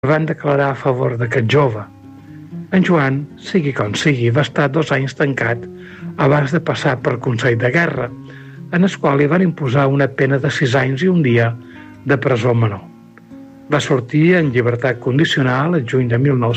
van declarar a favor d'aquest jove. En Joan, sigui com sigui, va estar 2 anys tancat abans de passar per Consell de Guerra, en el qual li van imposar una pena de 6 anys i un dia de presó menor. Va sortir en llibertat condicional el juny de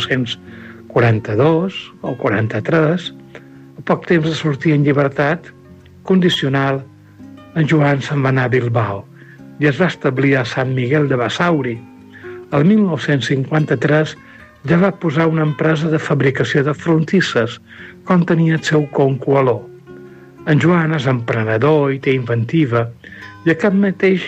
1942 o 43. A poc temps de sortir en llibertat condicional, en Joan se'n va anar a Bilbao i es va establir a Sant Miguel de Basauri. El 1953 ja va posar una empresa de fabricació de frontisses, com tenia el seu concoalor. En Joan és emprenedor i té inventiva, i aquest mateix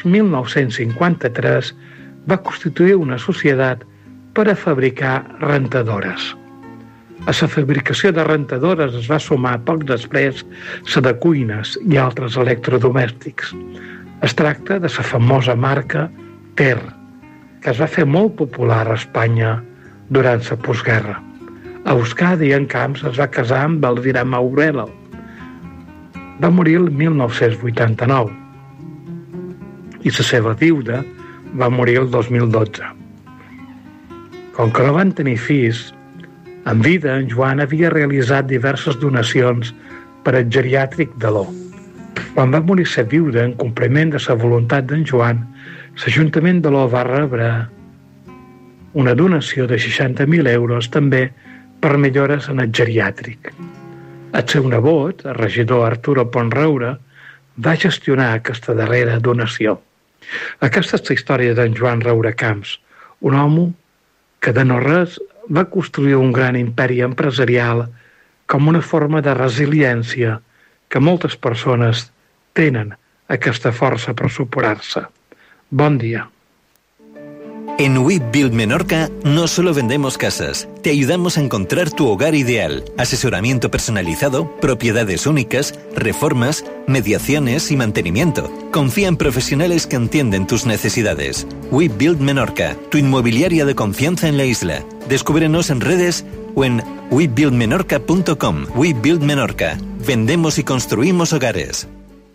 1953 va constituir una societat per a fabricar rentadores. A la fabricació de rentadores es va sumar poc després la de cuines i altres electrodomèstics. Es tracta de la famosa marca Ter, que es va fer molt popular a Espanya durant la postguerra. A Euskadi, en Camps, es va casar amb Elvira Maurelo. Va morir el 1989 i la seva viuda va morir el 2012. Com que no van tenir fills, en vida en Joan havia realitzat diverses donacions per al geriàtric d'Aló. Quan va morir la viuda, en compliment de la voluntat d'en Joan, l'Ajuntament d'Aló va rebre una donació de 60.000 euros també per millores en el geriàtric. El seu nebot, el regidor Arturo Ponreura, va gestionar aquesta darrera donació. Aquesta és la història d'en Joan Roura Camps, un home que de no res va construir un gran imperi empresarial com una forma de resiliència que moltes persones tenen aquesta força per superar-se. Bon día. En We Build Menorca no solo vendemos casas, te ayudamos a encontrar tu hogar ideal, asesoramiento personalizado, propiedades únicas, reformas, mediaciones y mantenimiento. Confía en profesionales que entienden tus necesidades. We Build Menorca, tu inmobiliaria de confianza en la isla. Descúbrenos en redes o en webuildmenorca.com. We Build Menorca. Vendemos y construimos hogares.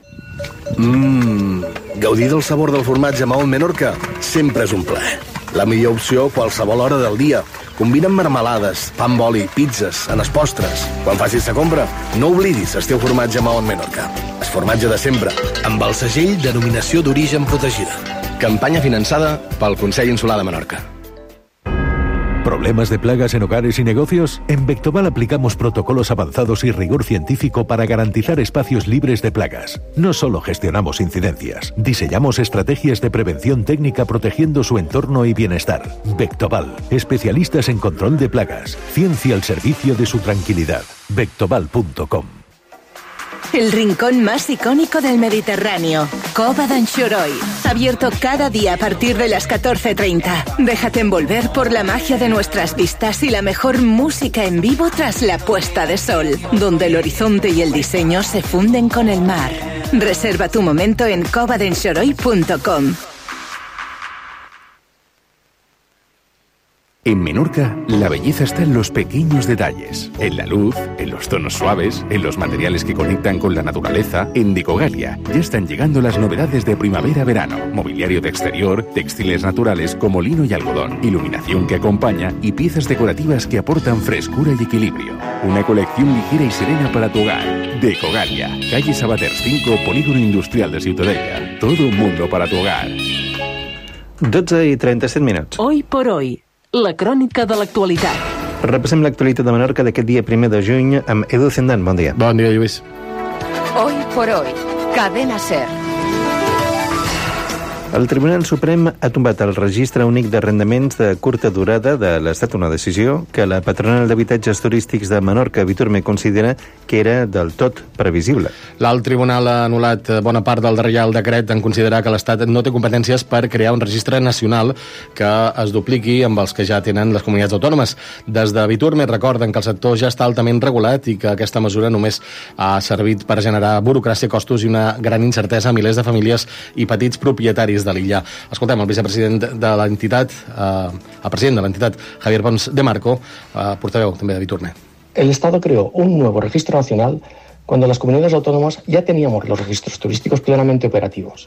Gaudir del sabor del formatge Mahón Menorca sempre és un plaer. La millor opció a qualsevol hora del dia. Combinen marmelades, pa amb oli, pizzas, en els postres. Quan facis la compra, no oblidis el teu formatge Mahón Menorca. El formatge de sempre, amb el segell Denominació d'Origen Protegida. Campanya finançada pel Consell Insular de Menorca. ¿Problemas de plagas en hogares y negocios? En Vectoval aplicamos protocolos avanzados y rigor científico para garantizar espacios libres de plagas. No solo gestionamos incidencias, diseñamos estrategias de prevención técnica protegiendo su entorno y bienestar. Vectoval, especialistas en control de plagas. Ciencia al servicio de su tranquilidad. Vectoval.com. El rincón más icónico del Mediterráneo, Cova d'Anxoroy. Abierto cada día a partir de las 14:30. Déjate envolver por la magia de nuestras vistas y la mejor música en vivo tras la puesta de sol, donde el horizonte y el diseño se funden con el mar. Reserva tu momento en covadenxoroy.com. En Menorca, la belleza está en los pequeños detalles, en la luz, en los tonos suaves, en los materiales que conectan con la naturaleza. En Decogalia ya están llegando las novedades de primavera-verano, mobiliario de exterior, textiles naturales como lino y algodón, iluminación que acompaña y piezas decorativas que aportan frescura y equilibrio. Una colección ligera y serena para tu hogar. Decogalia, calle Sabaters 5, Polígono Industrial de Ciutadella. Todo un mundo para tu hogar. 12:37. Hoy por hoy. La crònica de l'actualitat. Repassem l'actualitat de Menorca d'aquest dia 1 de juny amb Edu Zendant. Bon dia. Bon dia, Lluís. Hoy por hoy. Cadena SER. El Tribunal Suprem ha tombat el registre únic d'arrendaments de curta durada de l'Estat, una decisió que la patronal d'habitatges turístics de Menorca, Viturme, considera que era del tot previsible. L'alt tribunal ha anul·lat bona part del Reial Decret en considerar que l'Estat no té competències per crear un registre nacional que es dupliqui amb els que ja tenen les comunitats autònomes. Des de Viturme recorden que el sector ja està altament regulat i que aquesta mesura només ha servit per generar burocràcia, costos i una gran incertesa a milers de famílies i petits propietaris de l'illa. Escoltem el vicepresident de l'entitat, el president de l'entitat, Javier Pons de Marco, portaveu també de Viturme. El Estado creó un nuevo registro nacional cuando las comunidades autónomas ya teníamos los registros turísticos plenamente operativos.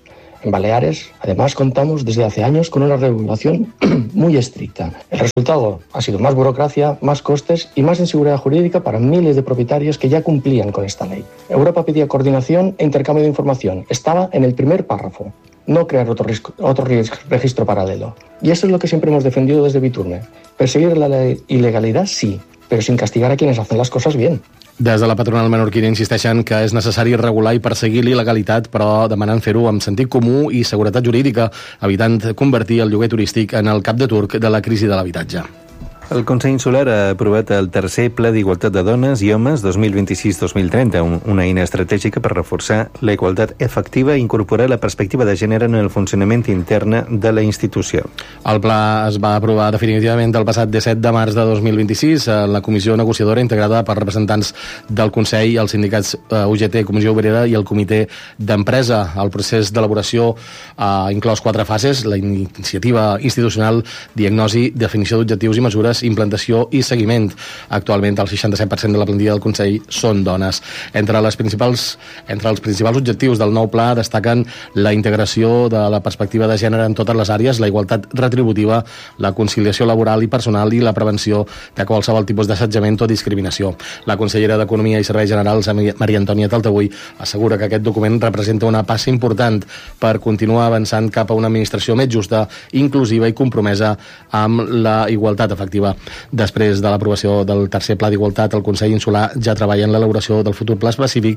En Baleares, además, contamos desde hace años con una regulación muy estricta. El resultado ha sido más burocracia, más costes y más inseguridad jurídica para miles de propietarios que ya cumplían con esta ley. Europa pedía coordinación e intercambio de información. Estaba en el primer párrafo. No crear otro registro paralelo. Y eso es lo que siempre hemos defendido desde Biturme. Perseguir la ilegalidad, sí, pero sin castigar a quienes hacen las cosas bien. Des de la patronal menorquina insisteixen que és necessari regular i perseguir l'il·legalitat, però demanant fer-ho amb sentit comú i seguretat jurídica, evitant convertir el lloguer turístic en el cap de turc de la crisi de l'habitatge. El Consell Insular ha aprovat el tercer Pla d'Igualtat de Dones i Homes 2026-2030, una eina estratègica per reforçar la igualtat efectiva i incorporar la perspectiva de gènere en el funcionament intern de la institució. El pla es va aprovar definitivament el passat 17 de març de 2026 a la comissió negociadora integrada per representants del Consell, els sindicats UGT, Comissió Obrera i el Comitè d'Empresa. El procés d'elaboració ha inclòs 4 fases: la iniciativa institucional, diagnosi, definició d'objectius i mesures, implantació i seguiment. Actualment el 67% de la plantilla del Consell són dones. Entre els principals objectius del nou pla destaquen la integració de la perspectiva de gènere en totes les àrees, la igualtat retributiva, la conciliació laboral i personal i la prevenció de qualsevol tipus d'assetjament o discriminació. La consellera d'Economia i Serveis Generals, Maria Antònia Taltabull, assegura que aquest document representa una passa important per continuar avançant cap a una administració més justa, inclusiva i compromesa amb la igualtat efectiva. Després de l'aprovació del tercer Pla d'Igualtat, el Consell Insular ja treballa en l'elaboració del futur pla específic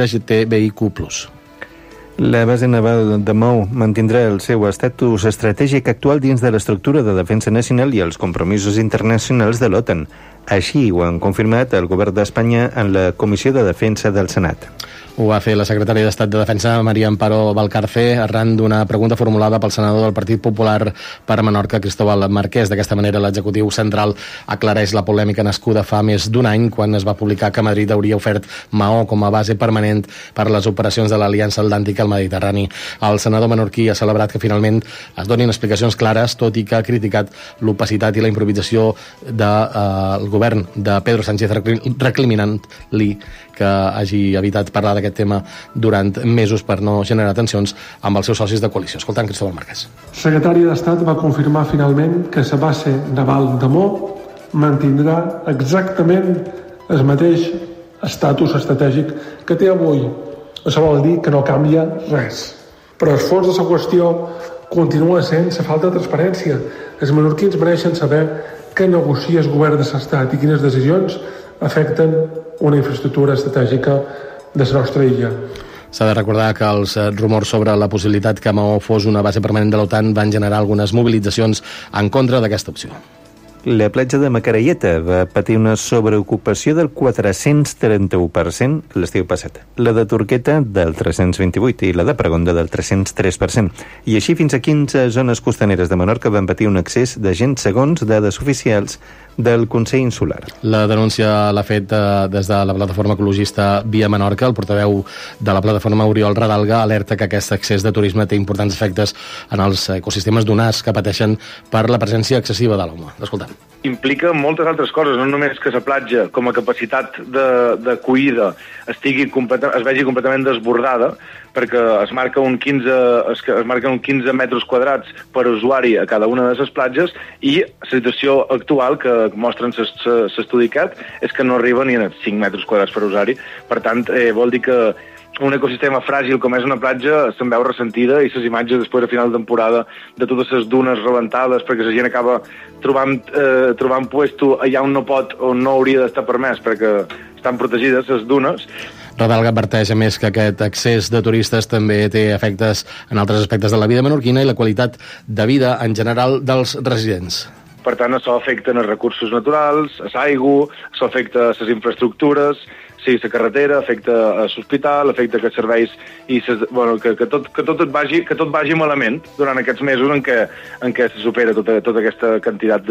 LGTBIQ+. La base naval de Maó mantindrà el seu estatus estratègic actual dins de l'estructura de defensa nacional i els compromisos internacionals de l'OTAN. Així ho han confirmat el govern d'Espanya en la Comissió de Defensa del Senat. Ho va fer la secretària d'Estat de Defensa, Maria Amparo Valcarce, arran d'una pregunta formulada pel senador del Partit Popular per Menorca, Cristóbal Marquès. D'aquesta manera, l'executiu central aclareix la polèmica nascuda fa més d'un any, quan es va publicar que Madrid hauria ofert Maó com a base permanent per a les operacions de l'Aliança Atlàntica al Mediterrani. El senador menorquí ha celebrat que finalment es donin explicacions clares, tot i que ha criticat l'opacitat i la improvisació del govern de Pedro Sánchez, recriminant-li que hagi evitat parlar d'aquest tema durant mesos per no generar tensions amb els seus socis de coalició. Escoltant Cristóbal Marquès. El secretari d'Estat va confirmar finalment que la base naval de Maó mantindrà exactament el mateix estatus estratègic que té avui. Això vol dir que no canvia res. Però el fons de la qüestió continua sent la falta de transparència. Els menorquins mereixen saber què negocia el govern de l'Estat i quines decisions afecten una infraestructura estratègica de la nostra illa. S'ha de recordar que els rumors sobre la possibilitat que Maó fos una base permanent de l'OTAN van generar algunes mobilitzacions en contra d'aquesta opció. La platja de Macarelleta va patir una sobreocupació del 431% l'estiu passat, la de Turqueta del 328% i la de Pregonda del 303%. I així fins a 15 zones costaneres de Menorca van patir un excés de gent segons dades oficials del Consell Insular. La denúncia l'ha fet des de la plataforma ecologista Via Menorca. El portaveu de la plataforma, Oriol Radalga, alerta que aquest excés de turisme té importants efectes en els ecosistemes dunars que pateixen per la presència excessiva de l'home. Escoltem. Implica moltes altres coses, no només que la platja com a capacitat d'acollida es vegi completament desbordada, perquè es marquen 15 metres quadrats per usuari a cada una de les platges, i la situació actual que mostren l'estudi CAT és que no arriba ni a 5 metres quadrats per usuari. Per tant, vol dir que un ecosistema fràgil com és una platja se'n veu ressentida, i les imatges després a final de temporada de totes les dunes rebentades perquè la gent acaba trobant puesto allà on no pot, on no hauria d'estar permès perquè estan protegides les dunes. Radalga adverteix a més que aquest excés de turistes també té efectes en altres aspectes de la vida menorquina i la qualitat de vida en general dels residents. Per tant, això afecta els recursos naturals, l'aigua, això afecta les infraestructures, sí, la carretera, afecta l'hospital, afecta que serveis i que tot vagi malament durant aquests mesos en què se supera tota aquesta quantitat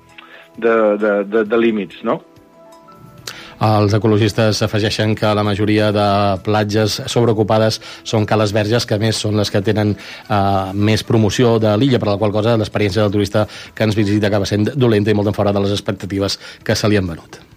de límits, no? Els ecologistes afegeixen que la majoria de platges sobreocupades són Cales Verges, que a més són les que tenen més promoció de l'illa, per la qual cosa l'experiència del turista que ens visita acaba sent dolenta i molt en fora de les expectatives que se li han venut.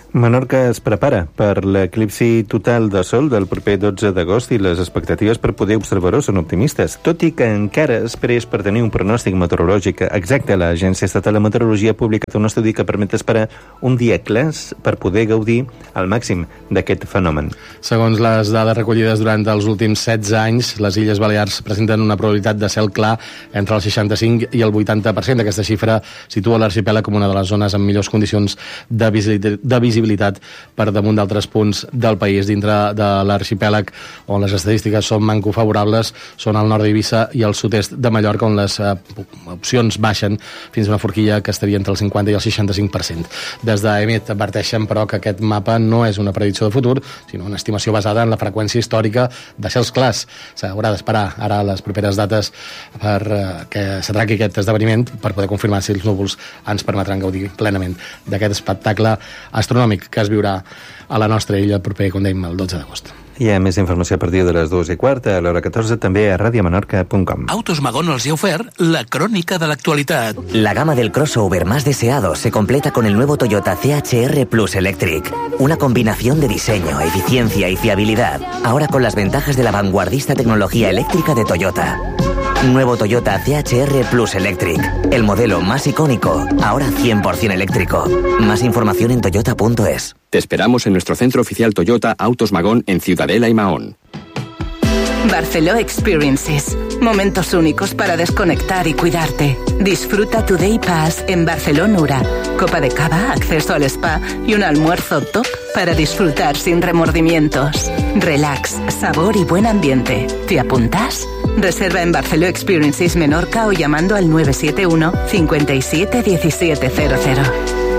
Menorca es prepara per l'eclipsi total de sol del proper 12 d'agost i les expectatives per poder observar-ho són optimistes, tot i que encara es preix per tenir un pronòstic meteorològic exacte. L'Agència Estatal de Meteorologia ha publicat un estudi que permet esperar un dia clars per poder gaudir al màxim d'aquest fenomen. Segons les dades recollides durant els últims 16 anys, les Illes Balears presenten una probabilitat de cel clar entre el 65 i el 80%. Aquesta xifra situa l'arxipèlag com una de les zones amb millors condicions de visibilitat per damunt d'altres punts del país. Dintre de l'arxipèlag, on les estadístiques són manco favorables, són al nord d'Eivissa i al sud-est de Mallorca, on les opcions baixen fins a una forquilla que estaria entre el 50 i el 65%. Des d'EMET adverteixen, però, que aquest mapa no és una predicció de futur, sinó una estimació basada en la freqüència històrica de cels clars. S'haurà d'esperar ara les properes dates per que s'atraqui aquest esdeveniment per poder confirmar si els núvols ens permetran gaudir plenament d'aquest espectacle astronòmic que es viurà a la nostra illa proper, com dèiem, el 12 d'agost. Hi ha més informació a partir de les 2:15, a l'hora 14, també a radiomenorca.com. Autos Magón els ha ofert la crònica de l'actualitat. La gama del crossover más deseado se completa con el nuevo Toyota CHR Plus Electric. Una combinación de diseño, eficiencia y fiabilidad. Ahora con las ventajas de la vanguardista tecnología eléctrica de Toyota. Nuevo Toyota CHR Plus Electric. El modelo más icónico, ahora 100% eléctrico. Más información en toyota.es. Te esperamos en nuestro centro oficial Toyota Autos Magón en Ciudadela y Mahón. Barceló Experiences. Momentos únicos para desconectar y cuidarte. Disfruta tu Day Pass en Barceló Nura. Copa de cava, acceso al spa y un almuerzo top para disfrutar sin remordimientos. Relax, sabor y buen ambiente. ¿Te apuntas? Reserva en Barceló Experiences Menorca o llamando al 971 57 1700.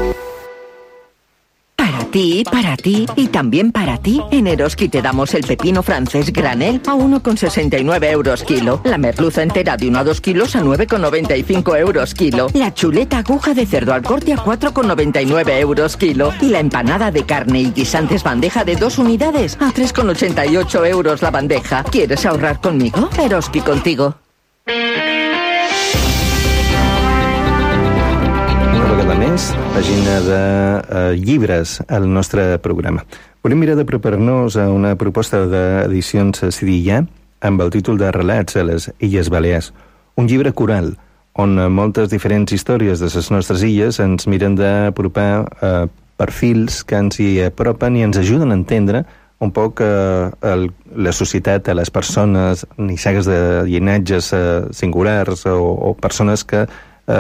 Para ti y también para ti, en Eroski te damos el pepino francés granel a 1,69 euros kilo, la merluza entera de 1 a 2 kilos a 9,95 euros kilo, la chuleta aguja de cerdo al corte a 4,99 euros kilo y la empanada de carne y guisantes bandeja de 2 unidades a 3,88 euros la bandeja. ¿Quieres ahorrar conmigo? Eroski contigo. Més, pàgina de llibres al nostre programa. Volem mirar d'apropar-nos a una proposta d'edicions Sidillà amb el títol de Relats a les Illes Balears. Un llibre coral on moltes diferents històries de les nostres illes ens miren d'apropar perfils que ens hi apropen i ens ajuden a entendre un poc la societat, a les persones, nissagues de llinatges singulars o persones que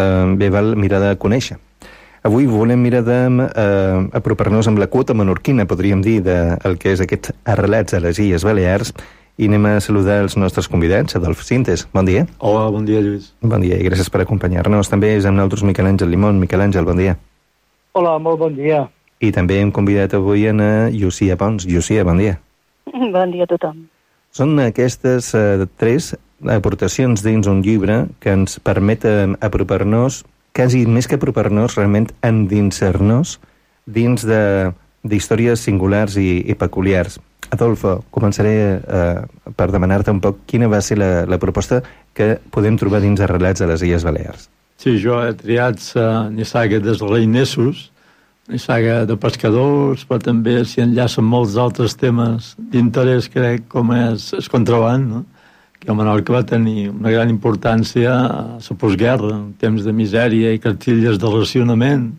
bé val mirar de conèixer. Avui volem mirar d'apropar-nos amb la quota menorquina, podríem dir, del que és aquest Relats a les Illes Balears, i anem a saludar els nostres convidats. Adolf Sintes, bon dia. Hola, bon dia, Lluís. Bon dia i gràcies per acompanyar-nos. També és amb nosaltres Miquel Àngel Limón. Miquel Àngel, bon dia. Hola, molt bon dia. I també hem convidat avui a Llucia Pons. Llucia, bon dia. Bon dia a tothom. Són aquestes 3 aportacions dins un llibre que ens permeten apropar-nos, quasi més que apropar-nos, realment endinsar-nos dins d'històries singulars i peculiars. Adolfo, començaré per demanar-te un poc quina va ser la proposta que podem trobar dins de Relats a les Illes Balears. Sí, jo he triat la nissaga dels reinessos, nissaga de pescadors, però també s'hi enllacen molts altres temes d'interès, crec, com és el contraband, no? Que a Menorca va tenir una gran importància a la postguerra, en temps de misèria i cartilles de racionament,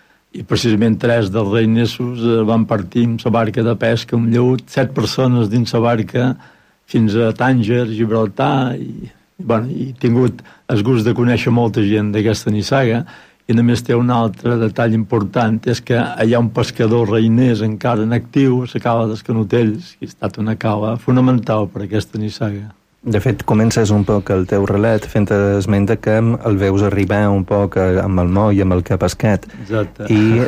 i precisament 3 dels reinessos van partir amb la barca de pesca, amb lleut 7 persones dins la barca fins a Tànger, Gibraltar, i he tingut el gust de conèixer molta gent d'aquesta nissaga. I només té un altre detall important, és que hi ha un pescador reinès encara en actiu, a la cala dels Canotells, que ha estat una cala fonamental per aquesta nissaga. De fet, comences un poc el teu relat fent esment que el veus arribar un poc amb el moll, amb el que ha pescat. Exacte. I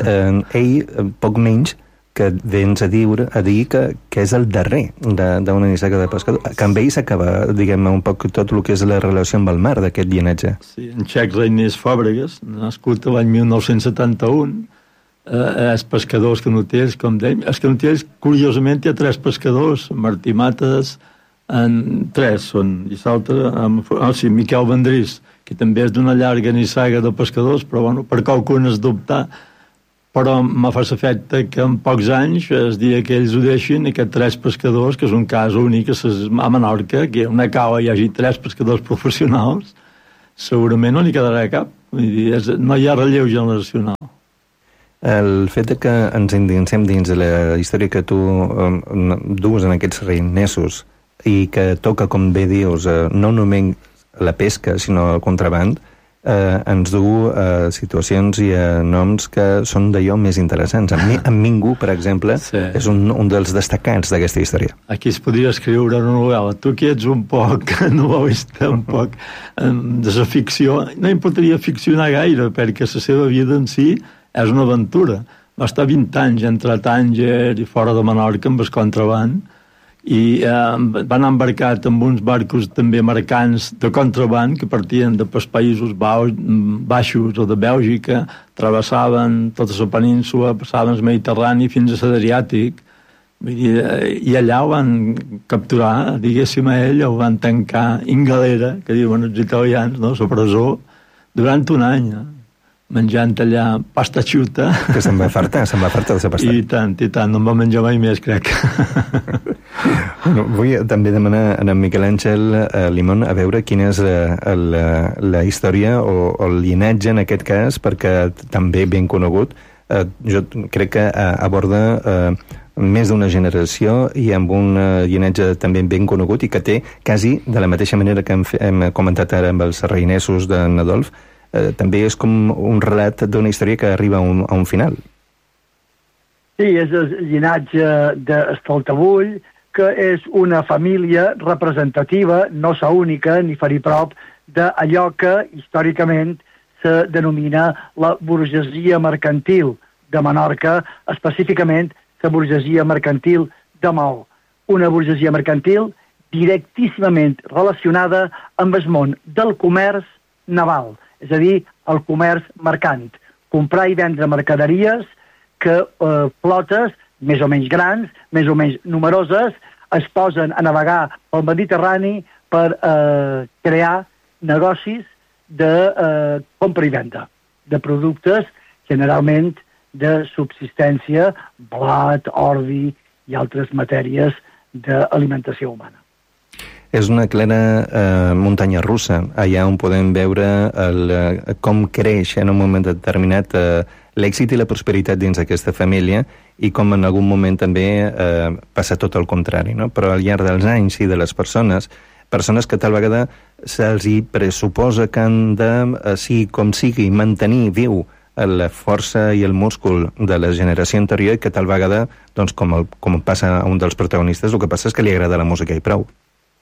ell, poc menys, que vens a dir que és el darrer d'una nissaga de pescador. Que amb ell s'acaba, diguem, un poc tot el que és la relació amb el mar d'aquest llinatge. Sí, en Xec Reinés Fàbregas, nascut l'any 1971, els pescadors Canotells, com dèiem. Els Canotells, curiosament, hi ha 3 pescadors, Martí Mates, 3 són, i l'altre, Miquel Vendrís, que també és d'una llarga nissaga de pescadors, però bueno, per qualcunes dubtar, però me fa l'efecte que en pocs anys el dia que ells ho deixin, aquests 3 pescadors, que és un cas únic a Menorca, que una cava hi hagi 3 pescadors professionals, segurament no n'hi quedarà cap. Vull dir, no hi ha relleu generacional. El fet que ens endinsem dins de la història que tu duus en aquests reinessos i que toca, com bé dius, no només la pesca, sinó el contraband, ens du a situacions i a noms que són d'allò més interessants. En Mingo, per exemple, és un dels destacats d'aquesta història. Aquí es podria escriure una novel·la. Tu que ets un poc novel·lista, un poc de la ficció, no importaria ficcionar gaire, perquè la seva vida en si és una aventura. Va estar 20 anys entre Tànger i fora de Menorca amb el contraband, i van embarcat amb uns barcos també mercants de contraband que partien de països baixos o de Bèlgica, travessaven tota la península, passaven el Mediterrani fins a l'Adriàtic, i allà ho van capturar, diguéssim a ell, ho van tancar in galera, que diuen els italians, no? La presó, durant un any, menjant allà pasta xuta. Que se'n va fartar de la pasta. I tant, no em va menjar mai més, crec. Bueno, vull també demanar a en Miquel Àngel Limón a veure quina és la història o el llinatge en aquest cas, perquè també ben conegut, jo crec que aborda més d'una generació i amb un llinatge també ben conegut i que té quasi de la mateixa manera que hem comentat ara amb els reinessos de Nadolf, també és com un relat d'una història que arriba a un final. Sí, és el llinatge d'Estaltabull, que és una família representativa, no sa única ni faria prop, d'allò que històricament se denomina la burgesia mercantil de Menorca, específicament la burgesia mercantil de Maó. Una burgesia mercantil directíssimament relacionada amb el món del comerç naval, és a dir, el comerç mercant. Comprar i vendre mercaderies que flotes més o menys grans, més o menys numeroses, es posen a navegar pel Mediterrani per crear negocis de compra i venda de productes generalment de subsistència, blat, ordi i altres matèries d'alimentació humana. És una clara muntanya russa, allà on podem veure com creix en un moment determinat l'èxit i la prosperitat dins d'aquesta família i com en algun moment també passa tot el contrari, no? Però al llarg dels anys i de les persones que tal vegada se'ls hi pressuposa que han de, sigui com sigui, mantenir viu la força i el múscul de la generació anterior i que tal vegada, doncs, com passa a un dels protagonistes, el que passa és que li agrada la música i prou.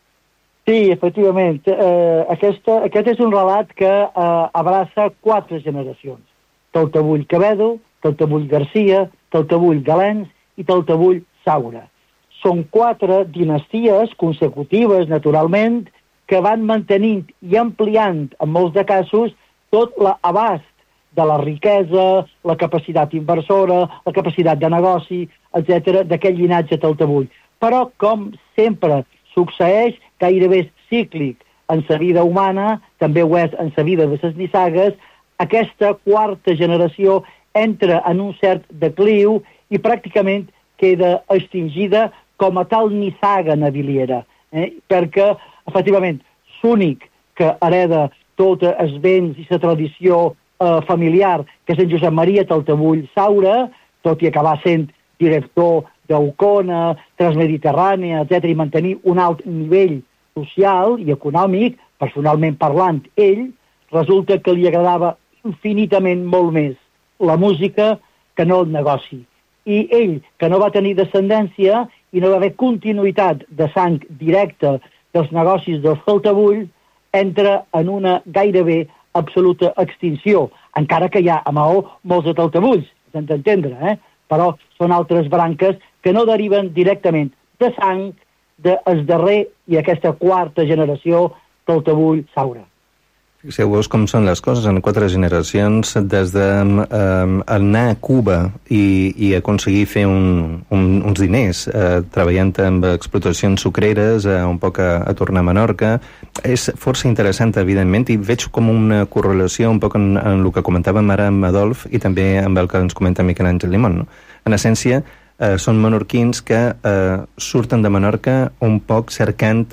Sí, efectivament. Aquest és un relat que abraça 4 generacions. Taltabull Quevedo, Taltabull Garcia, Taltabull Galens i Taltabull Saura. Són 4 dinasties consecutives, naturalment, que van mantenint i ampliant, en molts de casos, tot l'abast de la riquesa, la capacitat inversora, la capacitat de negoci, etc., d'aquest llinatge Taltabull. Però, com sempre succeeix, gairebé cíclic en la vida humana, també ho és en la vida de les nissagues, aquesta 4a generació entra en un cert decliu i pràcticament queda extingida com a tal nissaga naviliera, perquè, efectivament, l'únic que hereda tots els béns i la tradició familiar, que és en Josep Maria Taltabull Saura, tot i acabar sent director d'Eucona, Transmediterrània, etc., i mantenir un alt nivell social i econòmic, personalment parlant, ell, resulta que li agradava infinitament molt més la música que no el negoci. I ell, que no va tenir descendència i no va haver continuïtat de sang directa dels negocis dels Taltabull, entra en una gairebé absoluta extinció, encara que hi ha a Maó molts de Taltabulls, s'han d'entendre, però són altres branques que no deriven directament de sang del darrer i aquesta 4a generació Taltabull Saura. Fixeu-vos com són les coses en 4 generacions, des d'anar a Cuba i aconseguir fer uns diners treballant amb explotacions sucreres, un poc a tornar a Menorca. És força interessant, evidentment, i veig com una correlació un poc en el que comentàvem ara amb Adolf i també amb el que ens comenta Miquel Àngel Limón, no? En essència, són menorquins que surten de Menorca un poc cercant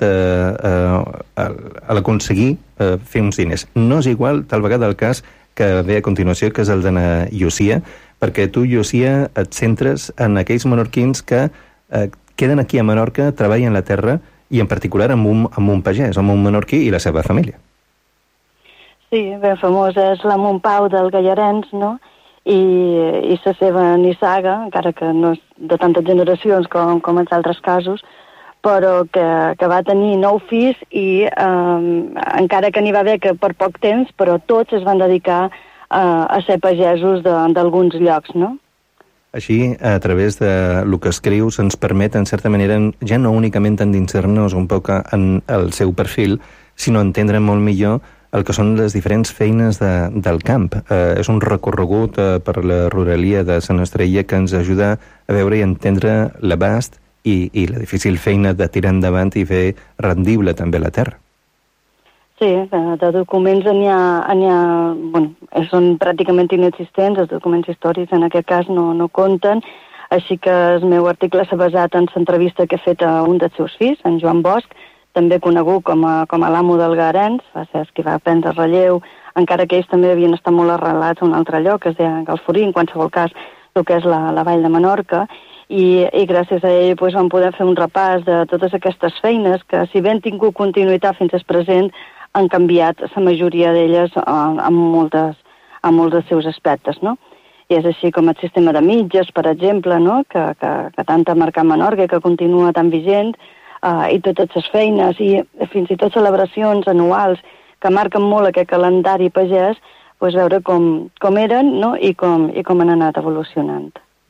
a l'aconseguir fer uns diners. No és igual, tal vegada, el cas que ve a continuació, que és el de Llucia, perquè tu, Llucia, et centres en aquells menorquins que queden aquí a Menorca, treballen la terra, i en particular amb un pagès, amb un menorquí i la seva família. Sí, ben famosa és la Montpau del Gallarens, no?, i la seva nissaga, encara que no és de tantes generacions com en altres casos, però que va tenir 9 fills i encara que n'hi va haver que per poc temps, però tots es van dedicar a ser pagesos d'alguns llocs, no? Així, a través del que escrius, ens permet, en certa manera, ja no únicament endinsar-nos un poc en el seu perfil, sinó entendre molt millor el que són les diferents feines del camp. És un recorregut per la ruralia de Sant Estrella que ens ajuda a veure i entendre l'abast i la difícil feina de tirar endavant i fer rendible també la terra. Sí, de documents n'hi ha bueno, són pràcticament inexistents, els documents històrics en aquest cas no compten, així que el meu article s'ha basat en l'entrevista que he fet a un dels seus fills, en Joan Bosch, també conegut com a l'amo del Garens, va ser qui va prendre relleu, encara que ells també havien estat molt arrelats a un altre lloc, que es deia Galforí, en qualsevol cas, el que és la Vall de Menorca, i gràcies a ell vam poder fer un repàs de totes aquestes feines que, si bé han tingut continuïtat fins al present, han canviat la majoria d'elles en molts dels seus aspectes, no? I és així com el sistema de mitges, per exemple, no?, que tant ha marcat Menorca, que continua tan vigent, i totes les feines i fins i tot celebracions anuals que marquen molt aquest calendari pagès, veure com eren, no?, i com han anat evolucionant.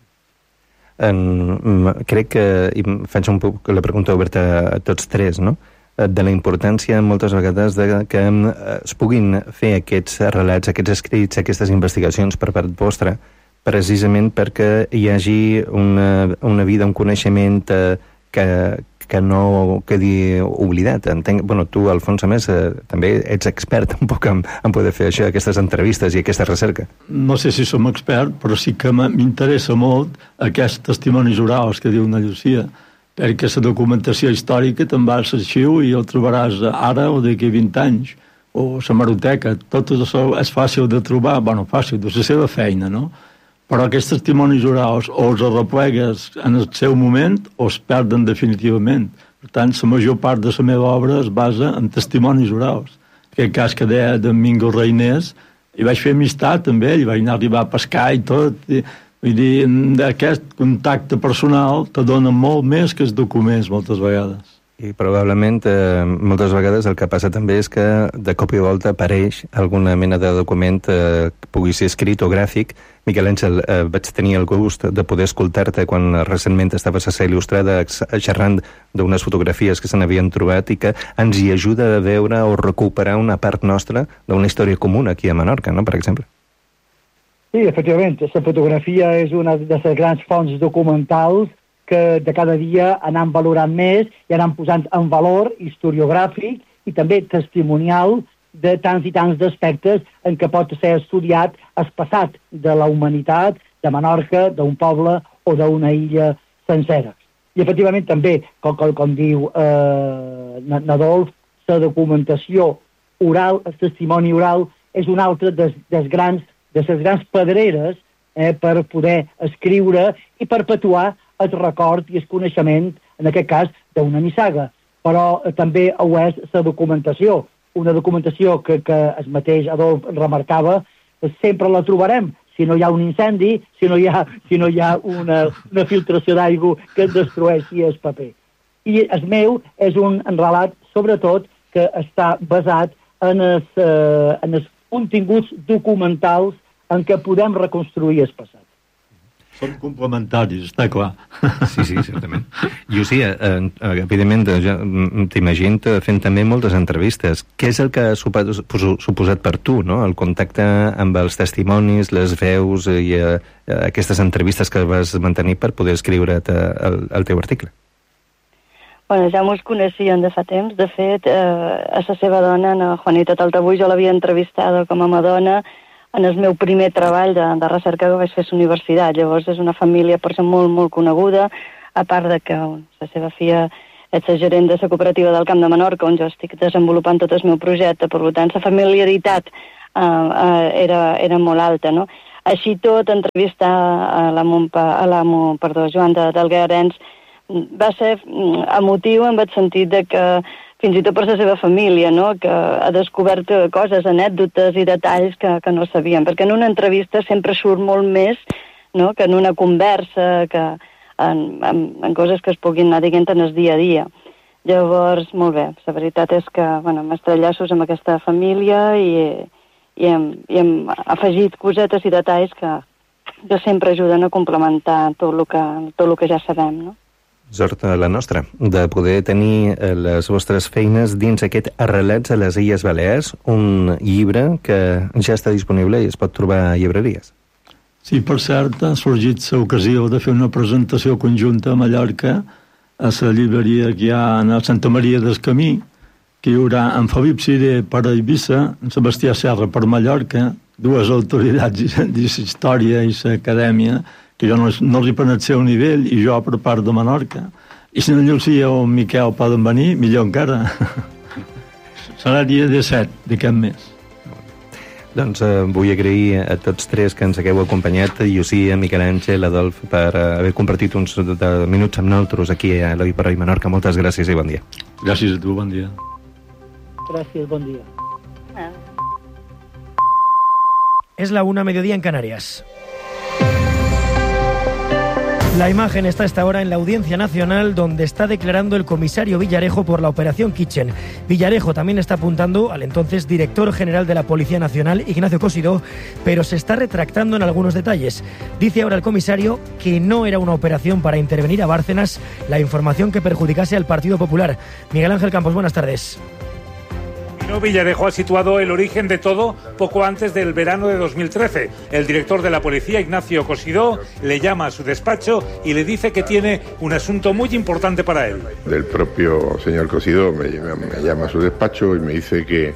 Crec que, i faig un poc la pregunta oberta a tots tres, no?, de la importància moltes vegades que es puguin fer aquests relats, aquests escrits, aquestes investigacions per part vostra, precisament perquè hi hagi una vida, un coneixement que no quedi oblidat. Entenc, tu, Alfons, a més, també ets expert un poc en poder fer això, aquestes entrevistes i aquesta recerca. No sé si som expert, però sí que m'interessa molt aquests testimonis orals que diu na Llucia, perquè la documentació històrica te'n vas a l'arxiu i el trobaràs ara o d'aquí 20 anys, o la maroteca, tot això és fàcil de trobar, fàcil, de la seva feina, no? Però aquests testimonis orals o els arreplegues en el seu moment o es perden definitivament. Per tant, la major part de la meva obra es basa en testimonis orals. Aquest cas que deia d'en Mingo Reiners, i vaig fer amistat amb ell, vaig anar a arribar a pescar i tot. Vull dir, aquest contacte personal te dona molt més que els documents moltes vegades. I probablement moltes vegades el que passa també és que de cop i volta apareix alguna mena de document que pugui ser escrit o gràfic. Miquel Àngel, vaig tenir el gust de poder escoltar-te quan recentment estaves a Ser Il·lustrada xerrant d'unes fotografies que se n'havien trobat i que ens hi ajuda a veure o recuperar una part nostra d'una història comuna aquí a Menorca, no?, per exemple. Sí, efectivament, la fotografia és una de les grans fonts documentals que de cada dia anam valorant més i anam posant en valor historiogràfic i també testimonial de tants i tants d'aspectes en què pot ser estudiat el passat de la humanitat, de Menorca, d'un poble o d'una illa sencera. I efectivament també, com diu Adolf, la documentació oral, el testimoni oral, és una altra de les grans pedreres per poder escriure i perpetuar el record i el coneixement, en aquest cas, d'una nissaga. Però també ho és la documentació. Una documentació que el mateix Adolf remarcava, sempre la trobarem. Si no hi ha un incendi, si no hi ha una filtració d'aigua que destrueixi el paper. I el meu és un relat, sobretot, que està basat en els continguts documentals en què podem reconstruir el passat. Són complementaris, està clar. Sí, certament. Llucia, evidentment, ja t'imagino fent també moltes entrevistes. Què és el que ha suposat per tu, no? El contacte amb els testimonis, les veus i aquestes entrevistes que vas mantenir per poder escriure't el teu article? Bueno, ja mos coneixien de fa temps. De fet, a la seva dona, a Juanita Taltabull, jo l'havia entrevistada com a dona en el meu primer treball de recerca que vaig fer a la universitat. Llavors és una família per ser molt, molt coneguda, a part de que la seva filla és la gerent de la cooperativa del Camp de Menorca, on jo estic desenvolupant tot el meu projecte, per tant, la familiaritat era molt alta, no? Així tot, entrevistar a l'amo Joan d'Alguerens va ser emotiu en el sentit de que fins i tot per la seva família, no? Que ha descobert coses, anècdotes i detalls que no sabíem, perquè en una entrevista sempre surt molt més, no? Que en una conversa, que en coses que es puguin anar dient en el dia a dia. Llavors, molt bé, la veritat és que m'estrellassos amb aquesta família i hem afegit cosetes i detalls que sempre ajuden a complementar tot el que ja sabem, no? Sort la nostra, de poder tenir les vostres feines dins aquest Arrelats a les Illes Balears, un llibre que ja està disponible i es pot trobar a llibreries. Sí, per cert, ha sorgit l'ocasió de fer una presentació conjunta a Mallorca, a la llibreria que hi ha a Santa Maria del Camí, que hi haurà en Felip Siré per a Eivissa, en Sebastià Serra per Mallorca, dues autoritats de la història i l'acadèmia, que jo no els hi permet ser un nivell, i jo per part de Menorca. I si en Llucia o en Miquel poden venir, millor encara. Serà dia 17 d'aquest mes. Doncs vull agrair a tots tres que ens hagueu acompanyat, Llucia, Miquel Àngel, Adolf, per haver compartit uns minuts amb nosaltres aquí a l'Oi per Oi Menorca. Moltes gràcies i bon dia. Gràcies a tu, bon dia. Gràcies, bon dia. Es la 1:00 mediodía en Canarias. La imagen está a esta hora en la Audiencia Nacional, donde está declarando el comisario Villarejo por la Operación Kitchen. Villarejo también está apuntando al entonces director general de la Policía Nacional, Ignacio Cosidó, pero se está retractando en algunos detalles. Dice ahora el comisario que no era una operación para intervenir a Bárcenas la información que perjudicase al Partido Popular. Miguel Ángel Campos, buenas tardes. Villarejo ha situado el origen de todo poco antes del verano de 2013. El director de la policía, Ignacio Cosidó, le llama a su despacho y le dice que tiene un asunto muy importante para él. El propio señor Cosidó me llama a su despacho y me dice que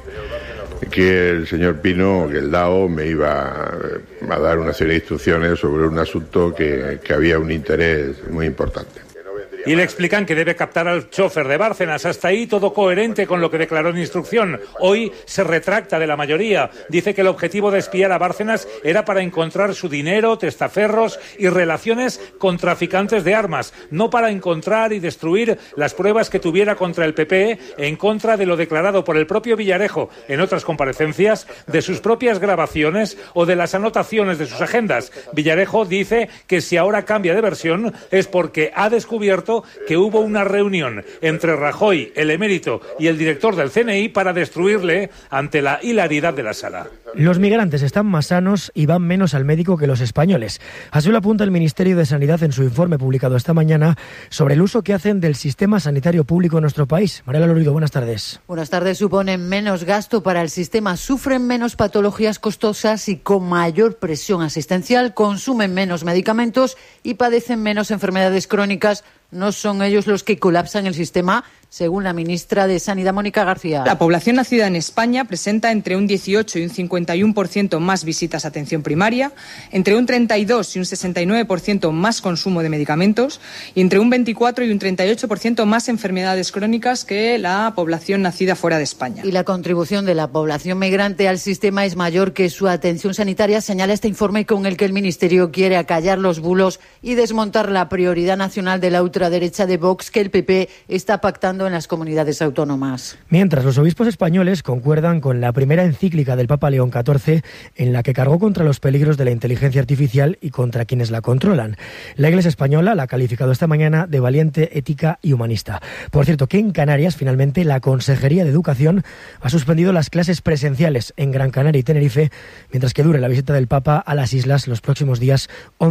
el señor Pino, que el DAO, me iba a dar una serie de instrucciones sobre un asunto que había un interés muy importante. Y le explican que debe captar al chofer de Bárcenas. Hasta ahí todo coherente con lo que declaró en instrucción. Hoy se retracta de la mayoría. Dice que el objetivo de espiar a Bárcenas era para encontrar su dinero, testaferros y relaciones con traficantes de armas, no para encontrar y destruir las pruebas que tuviera contra el PP en contra de lo declarado por el propio Villarejo en otras comparecencias, de sus propias grabaciones o de las anotaciones de sus agendas. Villarejo dice que si ahora cambia de versión es porque ha descubierto que hubo una reunión entre Rajoy, el emérito, y el director del CNI para destruirle ante la hilaridad de la sala. Los migrantes están más sanos y van menos al médico que los españoles. Así lo apunta el Ministerio de Sanidad en su informe publicado esta mañana sobre el uso que hacen del sistema sanitario público en nuestro país. Mariela Lorido, buenas tardes. Buenas tardes. Suponen menos gasto para el sistema, sufren menos patologías costosas y con mayor presión asistencial, consumen menos medicamentos y padecen menos enfermedades crónicas. No son ellos los que colapsan el sistema, según la ministra de Sanidad, Mónica García. La población nacida en España presenta entre un 18 y un 51% más visitas a atención primaria, entre un 32 y un 69% más consumo de medicamentos y entre un 24 y un 38% más enfermedades crónicas que la población nacida fuera de España. Y la contribución de la población migrante al sistema es mayor que su atención sanitaria, señala este informe con el que el Ministerio quiere acallar los bulos y desmontar la prioridad nacional de la ultraderecha de Vox que el PP está pactando en las comunidades autónomas. Mientras, los obispos españoles concuerdan con la primera encíclica del Papa León XIV en la que cargó contra los peligros de la inteligencia artificial y contra quienes la controlan. La Iglesia española la ha calificado esta mañana de valiente, ética y humanista. Por cierto, que en Canarias, finalmente, la Consejería de Educación ha suspendido las clases presenciales en Gran Canaria y Tenerife, mientras que dure la visita del Papa a las islas los próximos días 11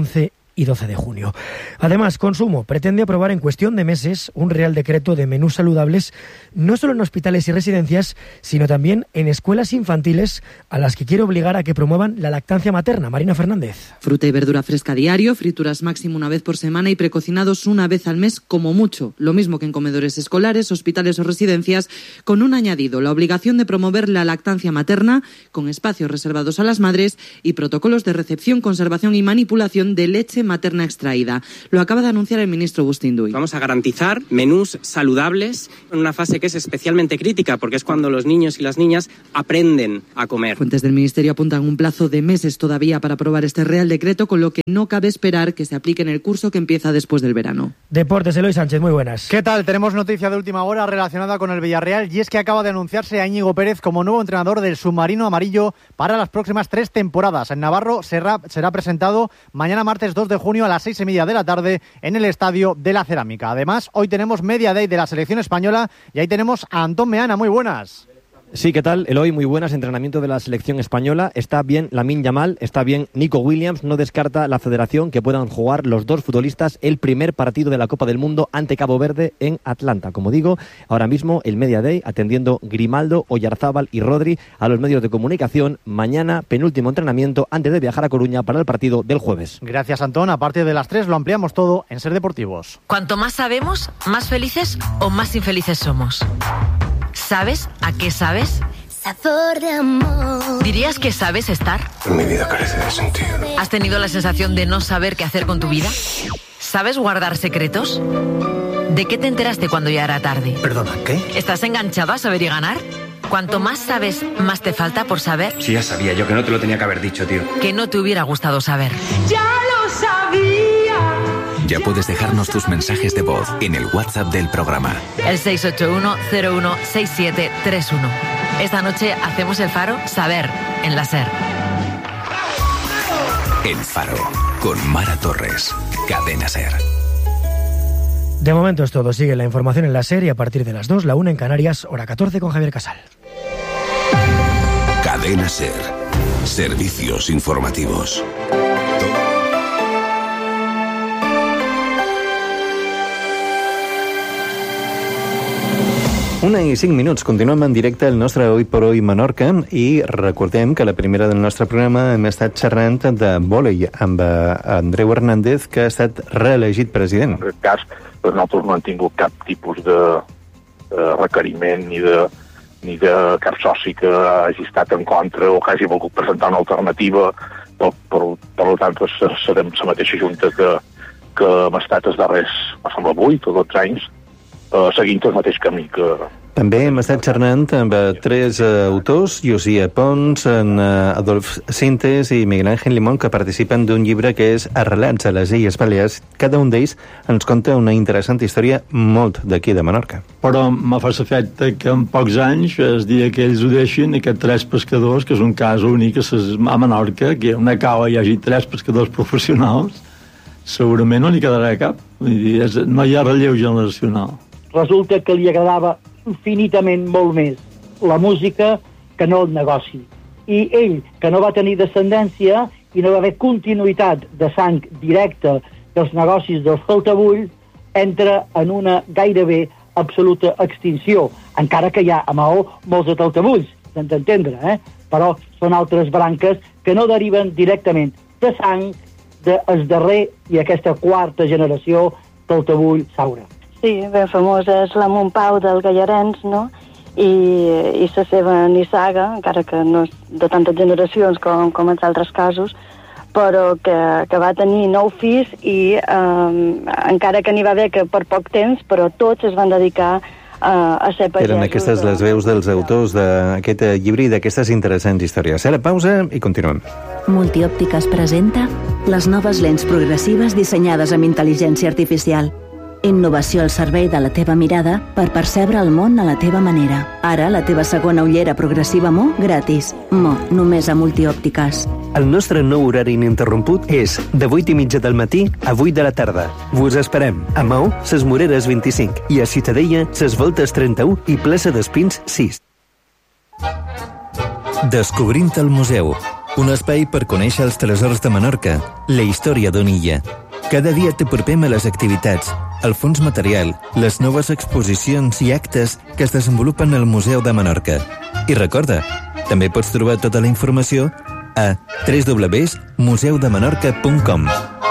y 12 de junio. Además, Consumo pretende aprobar en cuestión de meses un Real Decreto de menús saludables, no solo en hospitales y residencias, sino también en escuelas infantiles, a las que quiere obligar a que promuevan la lactancia materna. Marina Fernández. Fruta y verdura fresca diario, frituras máximo una vez por semana y precocinados una vez al mes como mucho. Lo mismo que en comedores escolares, hospitales o residencias, con un añadido: la obligación de promover la lactancia materna con espacios reservados a las madres y protocolos de recepción, conservación y manipulación de leche materna extraída. Lo acaba de anunciar el ministro Bustinduy. Vamos a garantizar menús saludables en una fase que es especialmente crítica, porque es cuando los niños y las niñas aprenden a comer. Fuentes del ministerio apuntan un plazo de meses todavía para aprobar este Real Decreto, con lo que no cabe esperar que se aplique en el curso que empieza después del verano. Deportes, Eloy Sánchez, muy buenas. ¿Qué tal? Tenemos noticia de última hora relacionada con el Villarreal, y es que acaba de anunciarse a Íñigo Pérez como nuevo entrenador del submarino amarillo para las próximas 3 temporadas. En Navarro será presentado mañana martes 2 de junio a las 6:30 de la tarde en el Estadio de la Cerámica. Además, hoy tenemos Media Day de la selección española y ahí tenemos a Antón Meana. Muy buenas. Sí, ¿qué tal? Eloy, muy buenas. Entrenamiento de la selección española. Está bien Lamine Yamal, está bien Nico Williams. No descarta la federación que puedan jugar los dos futbolistas el primer partido de la Copa del Mundo ante Cabo Verde en Atlanta. Como digo, ahora mismo el Media Day atendiendo Grimaldo, Oyarzábal y Rodri a los medios de comunicación. Mañana, penúltimo entrenamiento antes de viajar a Coruña para el partido del jueves. Gracias, Antón. A partir de las 3 lo ampliamos todo en Ser Deportivos. Cuanto más sabemos, más felices o más infelices somos. ¿Sabes a qué sabes? Sabor de amor. ¿Dirías que sabes estar? Mi vida carece de sentido. ¿Has tenido la sensación de no saber qué hacer con tu vida? ¿Sabes guardar secretos? ¿De qué te enteraste cuando ya era tarde? ¿Perdona, qué? ¿Estás enganchado a saber y ganar? Cuanto más sabes, más te falta por saber. Sí, ya sabía yo que no te lo tenía que haber dicho, tío. Que no te hubiera gustado saber. ¡Ya lo sabía! Ya puedes dejarnos tus mensajes de voz en el WhatsApp del programa. El 681-016731. Esta noche hacemos el Faro Saber en la SER. El Faro, con Mara Torres. Cadena SER. De momento es todo. Sigue la información en la SER y a partir de las 2, la 1 en Canarias, hora 14 con Javier Casal. Cadena SER. Servicios informativos. 1:05. Continuem en directe al nostre Hoy por Hoy Menorca i recordem que la primera del nostre programa hem estat xerrant de vòlei amb Andreu Hernández, que ha estat reelegit president. En aquest cas, nosaltres no hem tingut cap tipus de requeriment ni de cap soci que hagi estat en contra o que hagi volgut presentar una alternativa. Per tant, serem la mateixa junta que hem estat els darrers, em sembla, 8 o 12 anys, seguint el mateix camí que... També hem estat xerrant amb 3 autors, Josia Pons, Adolf Sintes i Miguel Ángel Limón, que participen d'un llibre que és Arrelats a les Illes Balears. Cada un d'ells ens conta una interessant història molt d'aquí de Menorca. Però me fa l'efecte que en pocs anys es dia que ells ho deixin, aquests 3 pescadors, que és un cas únic a Menorca, que una cau hi hagi 3 pescadors professionals, segurament no n'hi quedarà cap. Vull dir, no hi ha relleu generacional. Resulta que li agradava infinitament molt més la música que no el negoci. I ell, que no va tenir descendència i no va haver continuïtat de sang directa dels negocis del Faltabull, entra en una gairebé absoluta extinció, encara que hi ha a Maó molts de Taltabulls, s'han d'entendre, però són altres branques que no deriven directament de sang del darrer i aquesta quarta generació Taltabull-Saura. Sí, ben famosa és la Montpau del Gallarens, no? I la seva nissaga, encara que no és de tantes generacions com en altres casos, però que va tenir 9 fills i encara que n'hi va haver que per poc temps, però tots es van dedicar a ser pagesos. Eren aquestes les veus dels autors d'aquest llibre i d'aquestes interessants històries. Ara pausa i continuem. Multiòptiques presenta les noves lents progressives dissenyades amb intel·ligència artificial. Innovació al servei de la teva mirada per percebre el món a la teva manera. Ara, la teva segona ullera progressiva Mo, gratis. Mo, només a Multiòptiques. El nostre nou horari ininterromput és de 8:30 del matí a 8 de la tarda. Vos esperem a Maó, Ses Moreres 25 i a Ciutadella, Ses Voltes 31 i Plaça d'Espins 6. Descobrint el museu, un espai per conèixer els tresors de Menorca, la història d'una illa. Cada dia t'apropem a les activitats, el fons material, les noves exposicions i actes que es desenvolupen al Museu de Menorca. I recorda, també pots trobar tota la informació a www.museudemenorca.com.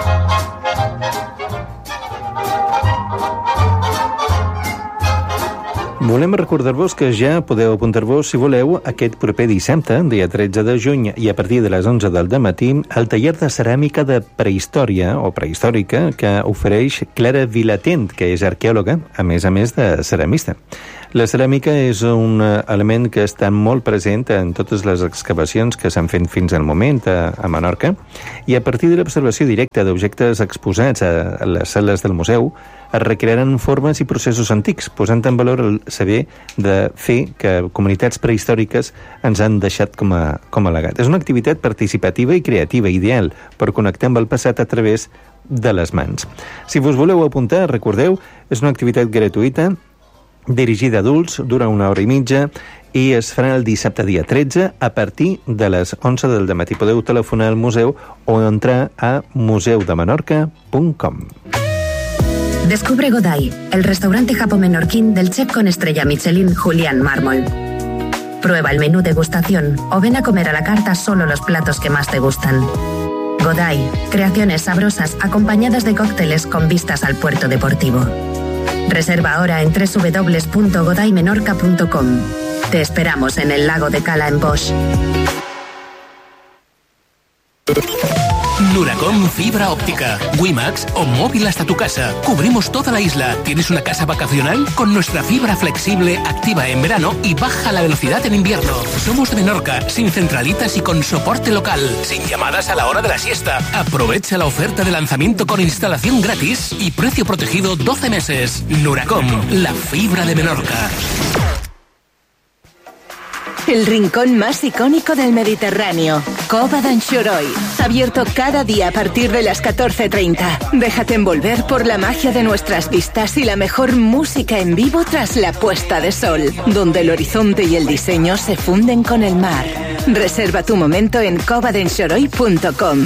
Volem recordar-vos que ja podeu apuntar-vos, si voleu, aquest proper dissabte, dia 13 de juny, i a partir de les 11 del dematí, al taller de ceràmica de prehistòria o prehistòrica que ofereix Clara Vilatent, que és arqueòloga, a més de ceramista. La ceràmica és un element que està molt present en totes les excavacions que s'han fet fins al moment a Menorca, i a partir de l'observació directa d'objectes exposats a les sales del museu es recrearan formes i processos antics, posant en valor el saber de fer que comunitats prehistòriques ens han deixat com a legat. És una activitat participativa i creativa, ideal per connectar amb el passat a través de les mans. Si vos voleu apuntar, recordeu, és una activitat gratuïta, dirigida a adults, dura 1 hora i mitja i es farà el dissabte dia 13 a partir de les 11 del dematí. Podeu telefonar al museu o entrar a museudemenorca.com. Descubre Godai, el restaurante japo-menorquín del chef con estrella Michelin Julián Mármol. Prueba el menú degustación o ven a comer a la carta solo los platos que más te gustan. Godai, creaciones sabrosas acompañadas de cócteles con vistas al puerto deportivo. Reserva ahora en www.godaimenorca.com. Te esperamos en el lago de Cala en Bosch. Nuracom Fibra Óptica, WiMAX o móvil hasta tu casa. Cubrimos toda la isla. ¿Tienes una casa vacacional? Con nuestra fibra flexible, activa en verano y baja la velocidad en invierno. Somos de Menorca, sin centralitas y con soporte local, sin llamadas a la hora de la siesta. Aprovecha la oferta de lanzamiento con instalación gratis y precio protegido 12 meses. Nuracom, la fibra de Menorca. El rincón más icónico del Mediterráneo, Cova d'en Xoroi. Abierto cada día a partir de las 14:30. Déjate envolver por la magia de nuestras vistas y la mejor música en vivo tras la puesta de sol, donde el horizonte y el diseño se funden con el mar. Reserva tu momento en covadenxoroi.com.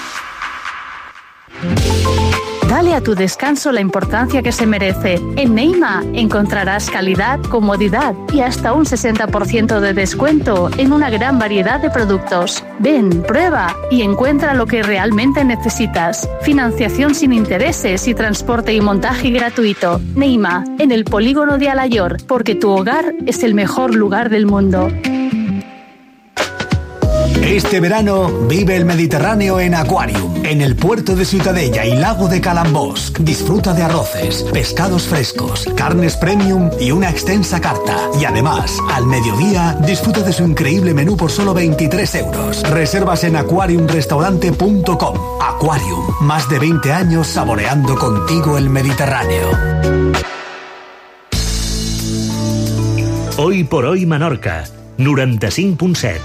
Dale a tu descanso la importancia que se merece. En Neima encontrarás calidad, comodidad y hasta un 60% de descuento en una gran variedad de productos. Ven, prueba y encuentra lo que realmente necesitas. Financiación sin intereses y transporte y montaje gratuito. Neima, en el polígono de Alayor, porque tu hogar es el mejor lugar del mundo. Este verano vive el Mediterráneo en Aquarium, en el puerto de Ciutadella y lago de Calambosc. Disfruta de arroces, pescados frescos, carnes premium y una extensa carta. Y además, al mediodía, disfruta de su increíble menú por solo 23 euros. Reservas en aquariumrestaurante.com. Aquarium, más de 20 años saboreando contigo el Mediterráneo. Hoy por hoy Menorca, 95.7.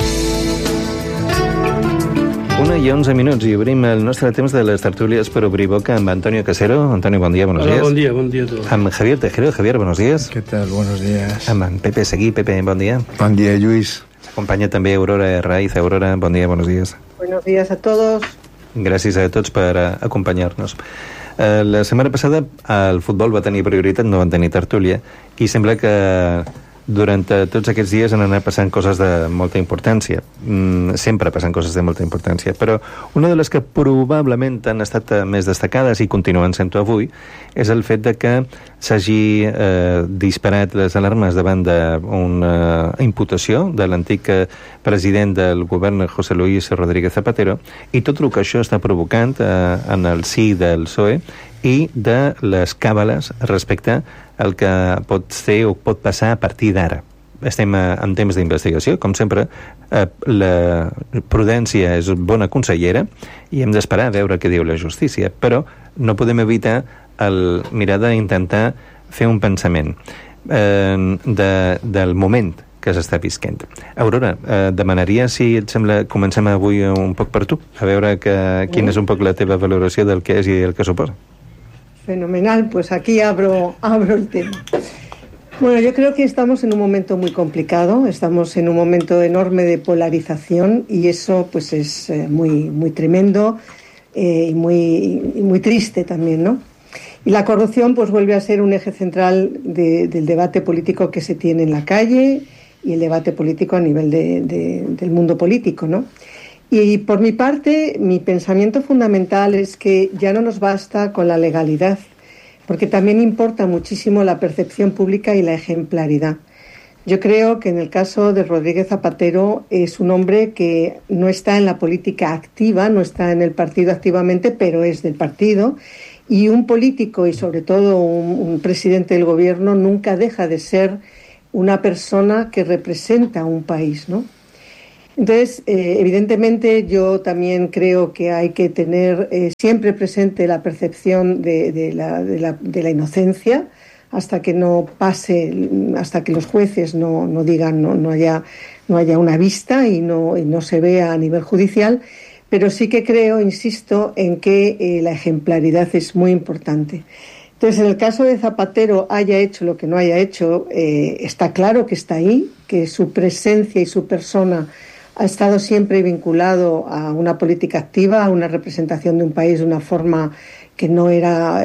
1:11 i obrim el nostre temps de les tertúlies per obrir boca amb Antonio Casero. Antonio, bon dia, buenos días. Hola, buen día a todos. Amb Javier Tejero. Javier, buenos días. ¿Qué tal? Buenos días. Amb Pepe Seguí. Pepe, bon dia. Bon dia, Lluís. Acompanya també Aurora Raiz. Aurora, bon dia, buenos días. Buenos días a todos. Gràcies a tots per acompanyar-nos. La setmana passada el futbol va tenir prioritat, no van tenir tertúlia, i sembla que durant tots aquests dies han anat passant coses de molta importància. Sempre passen coses de molta importància, però una de les que probablement han estat més destacades i continuen sent-ho avui és el fet de que s'hagi disparat les alarmes davant d'una imputació de l'antic president del govern, José Luis Rodríguez Zapatero, i tot el que això està provocant en el si del PSOE i de les càbales respecte el que pot ser o pot passar a partir d'ara. Estem en temps d'investigació, com sempre. La prudència és bona consellera i hem d'esperar a veure què diu la justícia, però no podem evitar el mirar d'intentar fer un pensament del moment que s'està visquent. Aurora, demanaria, si et sembla, comencem avui un poc per tu, a veure quina és un poc la teva valoració del que és i el que suposa. Fenomenal, pues aquí abro el tema. Bueno, yo creo que estamos en un momento muy complicado, estamos en un momento enorme de polarización y eso pues es muy tremendo y muy triste también, ¿no? Y la corrupción pues vuelve a ser un eje central del debate político que se tiene en la calle y el debate político a nivel del mundo político, ¿no? Y por mi parte, mi pensamiento fundamental es que ya no nos basta con la legalidad, porque también importa muchísimo la percepción pública y la ejemplaridad. Yo creo que en el caso de Rodríguez Zapatero es un hombre que no está en la política activa, no está en el partido activamente, pero es del partido, y un político y sobre todo un presidente del gobierno nunca deja de ser una persona que representa a un país, ¿no? Entonces, evidentemente yo también creo que hay que tener siempre presente la percepción de la inocencia hasta que no pase, hasta que los jueces no digan, no haya una vista y no se vea a nivel judicial, pero sí que creo, insisto, en que la ejemplaridad es muy importante. Entonces, en el caso de Zapatero, haya hecho lo que no haya hecho, está claro que está ahí, que su presencia y su persona ha estado siempre vinculado a una política activa, a una representación de un país de una forma que no era,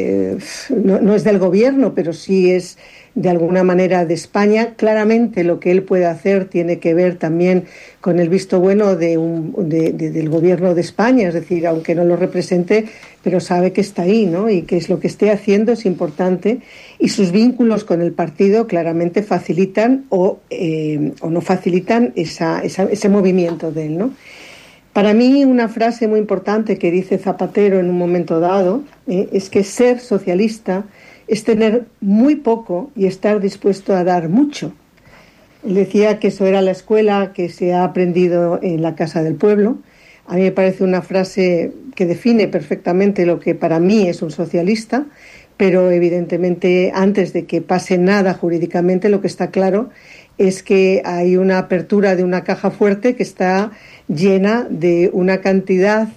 no es del gobierno, pero sí es de alguna manera de España. Claramente lo que él puede hacer tiene que ver también con el visto bueno del gobierno de España, es decir, aunque no lo represente, pero sabe que está ahí, ¿no? Y que es lo que esté haciendo es importante, y sus vínculos con el partido claramente facilitan o no facilitan ese movimiento de él, ¿no? Para mí una frase muy importante que dice Zapatero en un momento dado es que ser socialista es tener muy poco y estar dispuesto a dar mucho. Él decía que eso era la escuela que se ha aprendido en la Casa del Pueblo. A mí me parece una frase que define perfectamente lo que para mí es un socialista, pero evidentemente antes de que pase nada jurídicamente, lo que está claro es que hay una apertura de una caja fuerte que está llena de una cantidad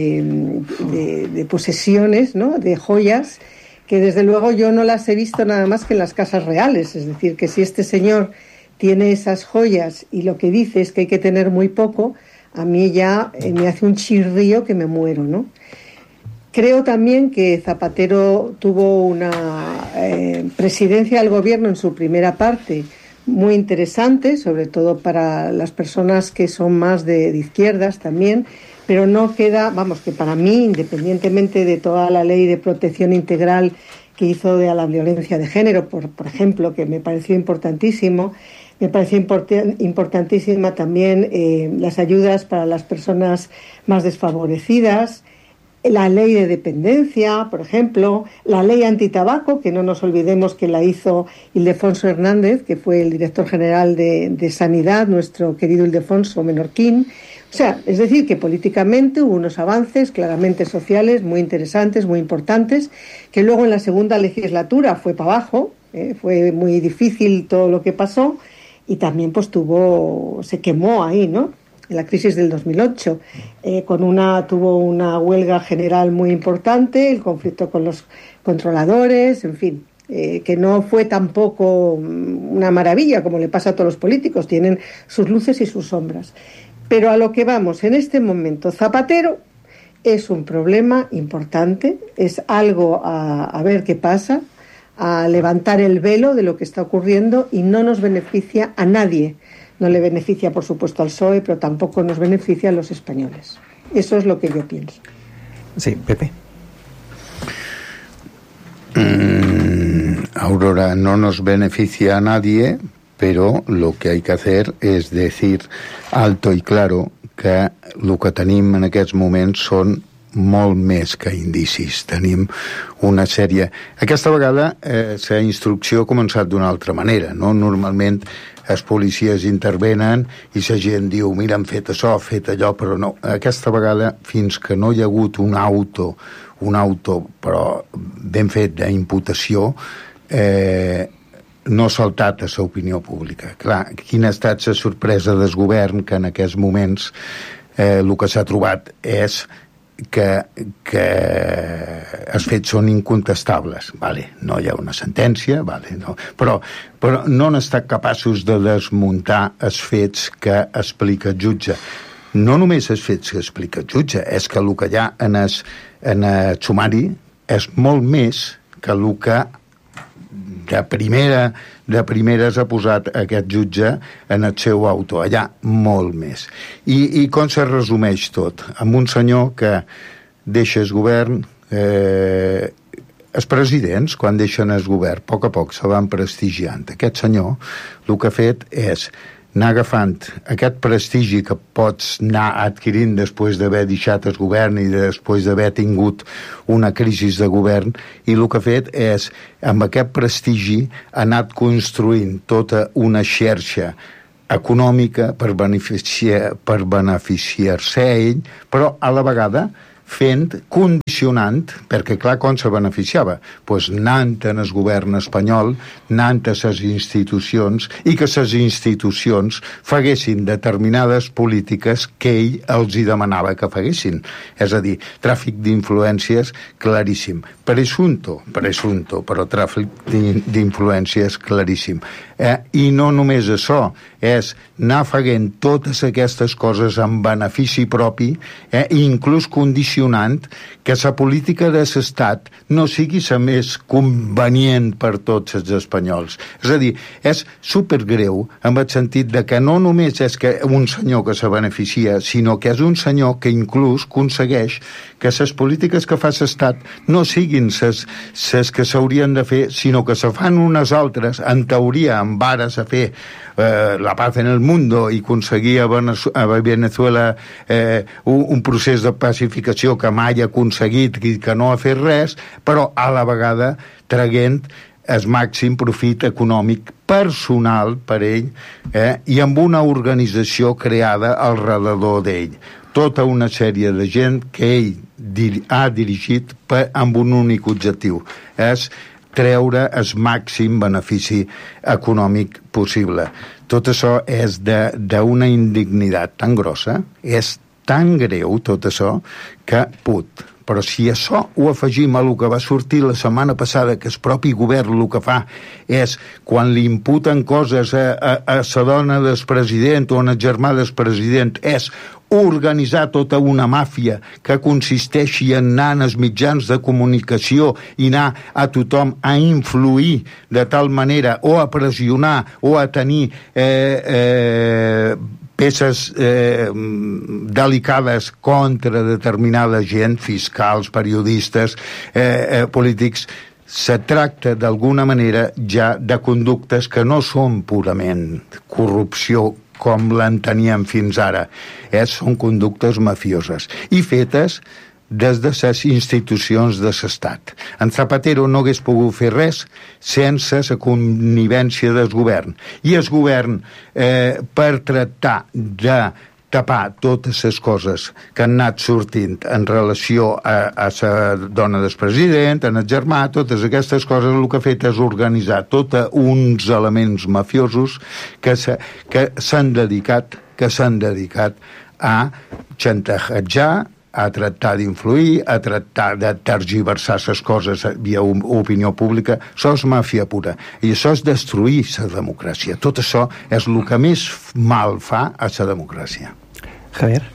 de posesiones, ¿no?, de joyas, que desde luego yo no las he visto nada más que en las casas reales. Es decir, que si este señor tiene esas joyas y lo que dice es que hay que tener muy poco, a mí ya me hace un chirrío que me muero, ¿no? Creo también que Zapatero tuvo una presidencia del gobierno en su primera parte muy interesante, sobre todo para las personas que son más de izquierdas también, pero no queda, vamos, que para mí, independientemente de toda la ley de protección integral que hizo de la violencia de género, por ejemplo, que me pareció importantísimo, me pareció importantísima también las ayudas para las personas más desfavorecidas, la ley de dependencia, por ejemplo, la ley antitabaco, que no nos olvidemos que la hizo Ildefonso Hernández, que fue el director general de Sanidad, nuestro querido Ildefonso Menorquín. O sea, es decir, que políticamente hubo unos avances claramente sociales muy interesantes, muy importantes, que luego en la segunda legislatura fue para abajo, fue muy difícil todo lo que pasó, y también pues se quemó ahí, ¿no?, en la crisis del 2008, tuvo una huelga general muy importante, el conflicto con los controladores, en fin, que no fue tampoco una maravilla, como le pasa a todos los políticos, tienen sus luces y sus sombras. Pero a lo que vamos, en este momento, Zapatero es un problema importante, es algo a ver qué pasa, a levantar el velo de lo que está ocurriendo, y no nos beneficia a nadie. No le beneficia, por supuesto, al PSOE, pero tampoco nos beneficia a los españoles. Eso es lo que yo pienso. Sí, Pepe. Aurora, no nos beneficia a nadie, pero lo que hay que hacer es decir alto y claro que el que tenim en aquests moments són molt més que indicis. Tenim una sèrie... Aquesta vegada la instrucció ha començat d'una altra manera, no? Normalment els policies intervenen i la gent diu, mira, han fet això, han fet allò, però no. Aquesta vegada, fins que no hi ha hagut un auto però ben fet d'imputació, no ha saltat a l'opinió pública. Clar, quina ha estat la sorpresa del govern, que en aquests moments el que s'ha trobat és que els fets són incontestables, vale, no hi ha una sentència, vale, no, però no han estat capaços de desmuntar els fets que explica el jutge. No només els fets que explica el jutge, és que el que hi ha en el sumari és molt més que el que de primeres ha posat aquest jutge en el seu auto. Allà molt més. I com se resumeix tot? Amb un senyor que deixa el govern, els presidents, quan deixen el govern, a poc se van prestigiant. Aquest senyor el que ha fet és anar agafant aquest prestigi que pots anar adquirint després d'haver deixat el govern i després d'haver tingut una crisi de govern, i el que ha fet és, amb aquest prestigi, ha anat construint tota una xarxa econòmica per beneficiar-se ell, però a la vegada condicionant, perquè clar, com se beneficiava? Doncs anant en el govern espanyol, anant a les institucions, i que les institucions faguessin determinades polítiques que ell els hi demanava que faguessin. És a dir, tràfic d'influències claríssim. Presunto, però tràfic d'influències claríssim. I no només això, és anar faent totes aquestes coses en benefici propi, inclús condicionant que la política de l'Estat no sigui la més convenient per tots els espanyols. És a dir, és supergreu en el sentit de que no només és que un senyor que se beneficia, sinó que és un senyor que inclús aconsegueix que les polítiques que fa l'Estat no siguin les que s'haurien de fer, sinó que se fan unes altres, en teoria, amb vares a fer la paz en el mundo i aconseguir a Venezuela un procés de pacificació que mai ha aconseguit i que no ha fet res, però a la vegada traguent el màxim profit econòmic personal per ell, i amb una organització creada al redador d'ell. Tota una sèrie de gent que ell ha dirigit amb un únic objectiu, és treure el màxim benefici econòmic possible. Tot això és d'una indignitat tan grossa, és tan greu tot això, que Però si això ho afegim a el que va sortir la setmana passada, que el propi govern el que fa és, quan li imputen coses a la dona del president o a el germà del president, és organitzar tota una màfia que consisteixi en anar als mitjans de comunicació i anar a tothom a influir de tal manera, o a pressionar, o a tenir peces delicades contra determinada gent, fiscals, periodistes, polítics. Se tracta d'alguna manera ja de conductes que no són purament corrupció com l'enteníem fins ara, són conductes mafioses i fetes des de les institucions de l'Estat. En Zapatero no hagués pogut fer res sense la connivència del govern. I el govern, per tractar de tapar totes les coses que han anat sortint en relació a la dona del president, en el germà, totes aquestes coses, el que ha fet és organitzar tots uns elements mafiosos que s'han dedicat a xantatgejar, a tractar d'influir, a tractar de tergiversar les coses via opinió pública. Això és màfia pura. I això és destruir la democràcia. Tot això és el que més mal fa a la democràcia. Javier.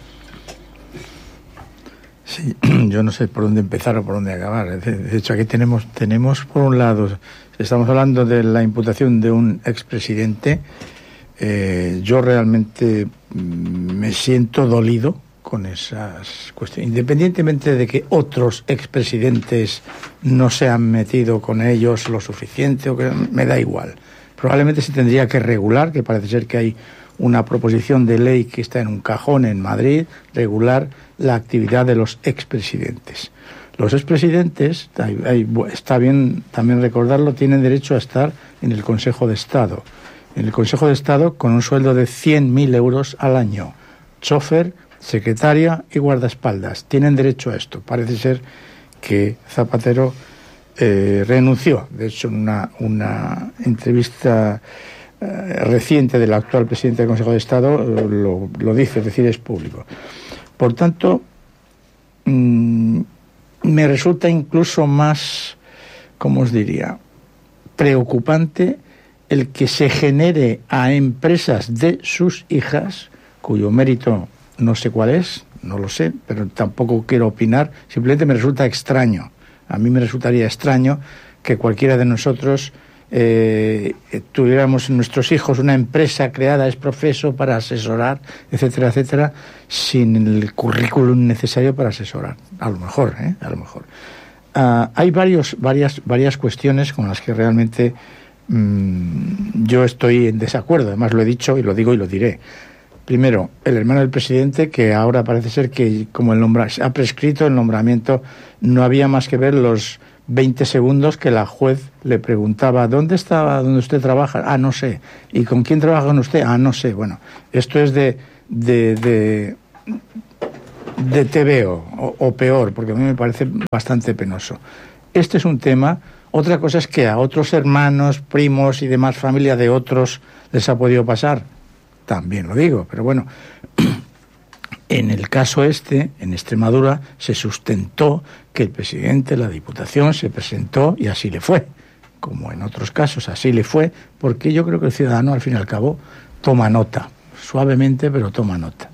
Sí, yo no sé por dónde empezar o por dónde acabar. De hecho, aquí tenemos por un lado, estamos hablando de la imputación de un expresidente. Yo realmente me siento dolido con esas cuestiones, independientemente de que otros expresidentes no se han metido con ellos lo suficiente, o que me da igual. Probablemente se tendría que regular, que parece ser que hay una proposición de ley que está en un cajón en Madrid, regular la actividad de los expresidentes. Los expresidentes, está bien también recordarlo, tienen derecho a estar en el Consejo de Estado. En el Consejo de Estado con un sueldo de 100.000 euros al año. Chofer, secretaria y guardaespaldas. Tienen derecho a esto. Parece ser que Zapatero renunció. De hecho, en una entrevista reciente del actual presidente del Consejo de Estado lo dice, es decir, es público. Por tanto, me resulta incluso más, ¿cómo os diría?, preocupante el que se genere a empresas de sus hijas, cuyo mérito no sé cuál es, no lo sé, pero tampoco quiero opinar, simplemente me resulta extraño. A mí me resultaría extraño que cualquiera de nosotros tuviéramos nuestros hijos una empresa creada ex profeso para asesorar, etcétera, etcétera, sin el currículum necesario para asesorar. A lo mejor, a lo mejor. Hay varias cuestiones con las que realmente yo estoy en desacuerdo. Además lo he dicho y lo digo y lo diré. Primero, el hermano del presidente, que ahora parece ser que como ha prescrito el nombramiento, no había más que ver los 20 segundos que la juez le preguntaba ¿dónde estaba donde usted trabaja? Ah, no sé. ¿Y con quién trabaja con usted? Ah, no sé. Bueno, esto es de TVO o peor, porque a mí me parece bastante penoso. Este es un tema. Otra cosa es que a otros hermanos, primos y demás familia de otros les ha podido pasar. También lo digo, pero bueno, en el caso en Extremadura, se sustentó que el presidente de la Diputación se presentó y así le fue. Como en otros casos, así le fue, porque yo creo que el ciudadano, al fin y al cabo, toma nota. Suavemente, pero toma nota.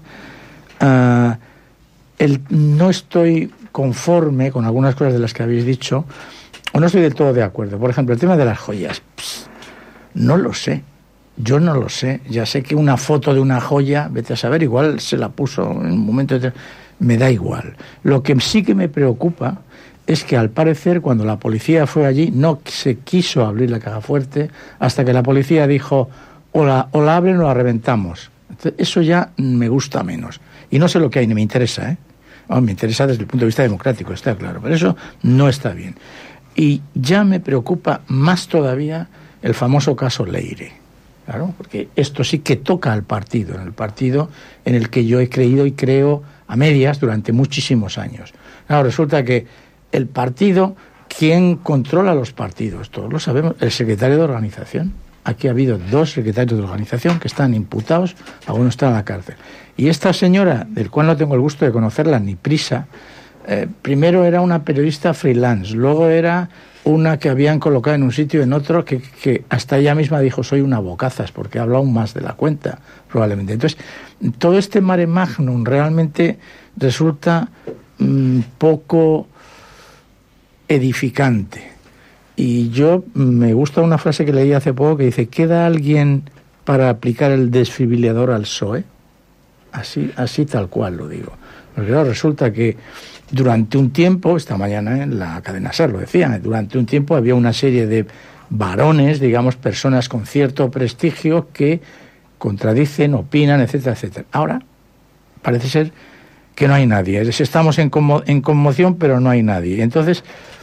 No estoy conforme con algunas cosas de las que habéis dicho, o no estoy del todo de acuerdo. Por ejemplo, el tema de las joyas. No lo sé. Yo no lo sé. Ya sé que una foto de una joya, vete a saber, igual se la puso en un momento me da igual. Lo que sí que me preocupa es que al parecer cuando la policía fue allí no se quiso abrir la caja fuerte hasta que la policía dijo o la abren o la reventamos. Entonces, eso ya me gusta menos. Y no sé lo que hay, ni me interesa, me interesa desde el punto de vista democrático, está claro. Pero eso no está bien. Y ya me preocupa más todavía el famoso caso Leire. Claro, porque esto sí que toca al partido, en el partido en el que yo he creído y creo a medias durante muchísimos años. Claro, resulta que el partido, ¿quién controla los partidos? Todos lo sabemos, el secretario de organización. Aquí ha habido 2 secretarios de organización que están imputados, algunos están en la cárcel. Y esta señora, del cual no tengo el gusto de conocerla ni prisa, primero era una periodista freelance, luego era una que habían colocado en un sitio y en otro que hasta ella misma dijo soy una bocazas porque ha hablado más de la cuenta probablemente. Entonces todo este mare magnum realmente resulta poco edificante. Y yo me gusta una frase que leí hace poco que dice ¿queda alguien para aplicar el desfibrilador al PSOE? Así tal cual lo digo. Porque claro, resulta que durante un tiempo, esta mañana en la cadena SER lo decían, durante un tiempo había una serie de varones, digamos, personas con cierto prestigio que contradicen, opinan, etcétera, etcétera. Ahora parece ser que no hay nadie. Estamos en conmoción, pero no hay nadie. Entonces,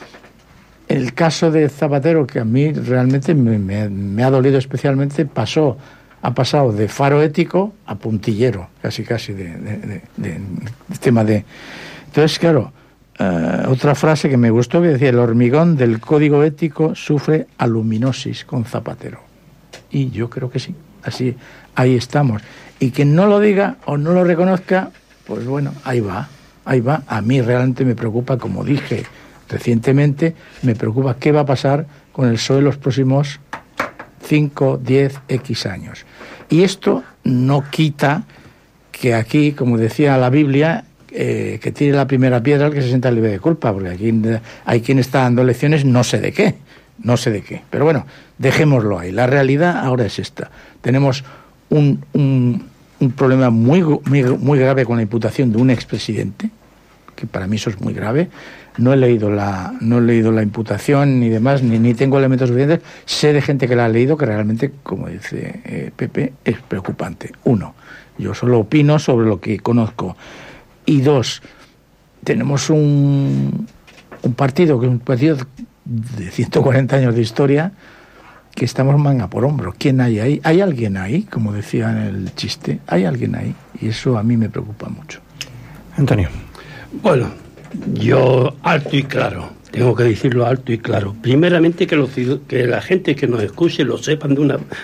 el caso de Zapatero, que a mí realmente me ha dolido especialmente, ha pasado de faro ético a puntillero, casi de tema de... Entonces, claro, otra frase que me gustó que decía, el hormigón del código ético sufre aluminosis con Zapatero. Y yo creo que sí, ahí estamos. Y quien no lo diga o no lo reconozca, pues bueno, ahí va. A mí realmente me preocupa, como dije recientemente, me preocupa qué va a pasar con el PSOE los próximos 5, 10, X años. Y esto no quita que aquí, como decía la Biblia, que tire la primera piedra el que se sienta libre de culpa, porque aquí hay quien está dando lecciones no sé de qué. Pero bueno, dejémoslo ahí. La realidad ahora es esta. Tenemos un problema muy grave con la imputación de un expresidente, que para mí eso es muy grave. No he leído la imputación ni demás, ni tengo elementos suficientes. Sé de gente que la ha leído que realmente, como dice Pepe, es preocupante. 1, yo solo opino sobre lo que conozco. Y 2, tenemos un partido que es un partido de 140 años de historia que estamos manga por hombro. ¿Quién hay ahí? ¿Hay alguien ahí? Como decía en el chiste, ¿hay alguien ahí? Y eso a mí me preocupa mucho. Antonio. Bueno, yo alto y claro, tengo que decirlo alto y claro. Primeramente que la gente que nos escuche lo sepan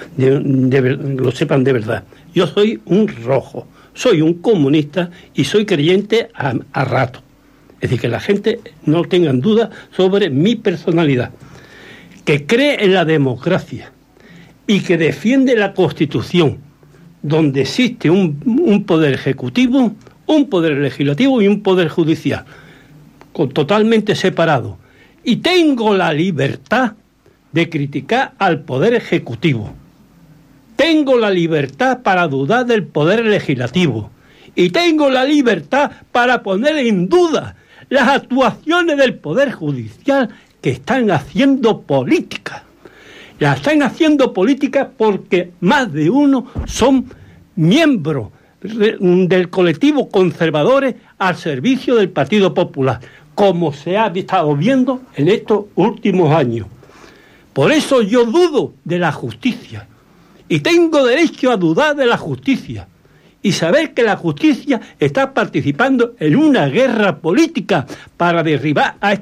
lo sepan de verdad. Yo soy un rojo, soy un comunista y soy creyente a rato. Es decir, que la gente no tenga duda sobre mi personalidad, que cree en la democracia y que defiende la Constitución, donde existe un poder ejecutivo, un poder legislativo y un poder judicial, totalmente separado. Y tengo la libertad de criticar al poder ejecutivo. Tengo la libertad para dudar del poder legislativo. Y tengo la libertad para poner en duda las actuaciones del Poder Judicial, que están haciendo política. La están haciendo política porque más de uno son miembros del colectivo conservadores al servicio del Partido Popular, como se ha estado viendo en estos últimos años. Por eso yo dudo de la justicia. Y tengo derecho a dudar de la justicia. Y saber que la justicia está participando en una guerra política para derribar a